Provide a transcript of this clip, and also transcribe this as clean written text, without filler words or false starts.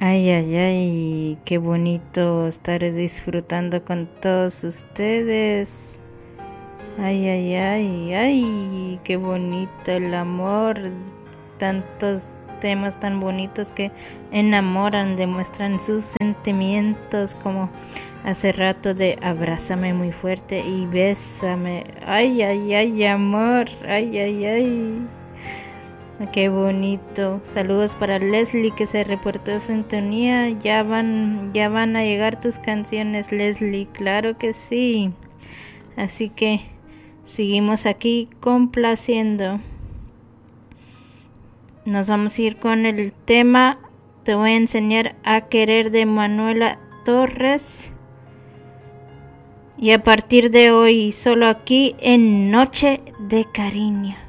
Ay, ay, ay, qué bonito estar disfrutando con todos ustedes. Ay, ay, ay, ay, qué bonito el amor. Tantos temas tan bonitos que enamoran, demuestran sus sentimientos, como hace rato de abrázame muy fuerte y bésame. Ay, ay, ay, amor. Ay, ay, ay. Qué bonito. Saludos para Leslie, que se reportó en sintonía. Ya van a llegar tus canciones, Leslie. Claro que sí. Así que seguimos aquí complaciendo. Nos vamos a ir con el tema Te voy a enseñar a querer, de Manuela Torres. Y a partir de hoy, solo aquí en Noche de Cariño.